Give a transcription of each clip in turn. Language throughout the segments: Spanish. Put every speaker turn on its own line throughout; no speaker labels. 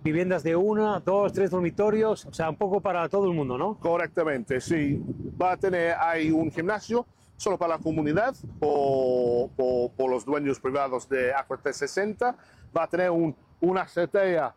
viviendas de 1, 2, 3 dormitorios, o sea, un poco para todo el mundo, ¿no?
Correctamente, sí. Va a tener ahí un gimnasio solo para la comunidad, por los dueños privados de Aqua 360. Va a tener una azotea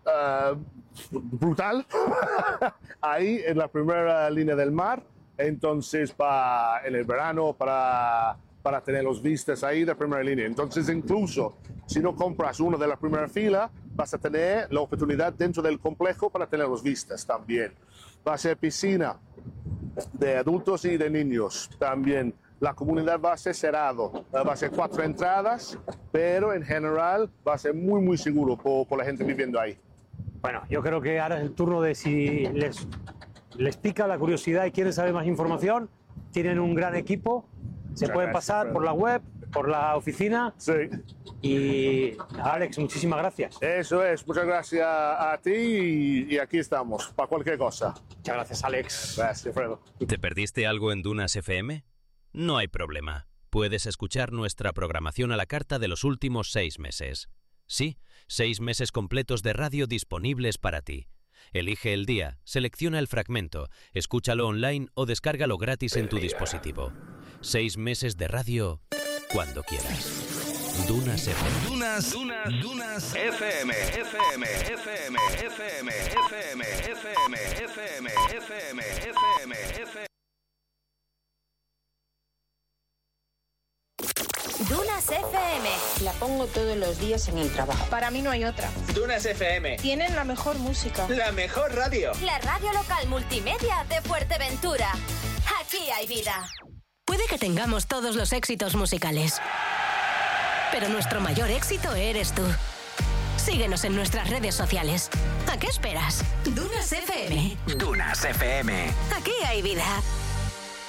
brutal ahí en la primera línea del mar. Entonces, en el verano, para tener los vistas ahí de primera línea. Entonces, incluso si no compras uno de la primera fila, vas a tener la oportunidad dentro del complejo para tener los vistas también. Va a ser piscina de adultos y de niños también. La comunidad va a ser cerrado, va a ser 4 entradas, pero en general va a ser muy, muy seguro por la gente viviendo ahí.
Bueno, yo creo que ahora es el turno de si les pica la curiosidad y quieren saber más información. Tienen un gran equipo, se pueden pasar por la web, por la oficina.
Sí.
Y Alex, muchísimas gracias.
Eso es, muchas gracias a ti y aquí estamos, para cualquier cosa.
Muchas gracias, Alex.
Gracias, Fredo.
¿Te perdiste algo en Dunas FM? No hay problema. Puedes escuchar nuestra programación a la carta de los últimos 6 meses. Sí, 6 meses completos de radio disponibles para ti. Elige el día, selecciona el fragmento, escúchalo online o descárgalo gratis en tu dispositivo. 6 meses de radio cuando quieras. Dunas FM.
Dunas FM. FM.
Dunas FM.
La pongo todos los días en el trabajo.
Para mí no hay otra.
Dunas FM.
Tienen la mejor música.
La mejor radio.
La radio local multimedia de Fuerteventura. Aquí hay vida.
Puede que tengamos todos los éxitos musicales, pero nuestro mayor éxito eres tú. Síguenos en nuestras redes sociales. ¿A qué esperas? Dunas FM.
Dunas FM.
Aquí hay vida.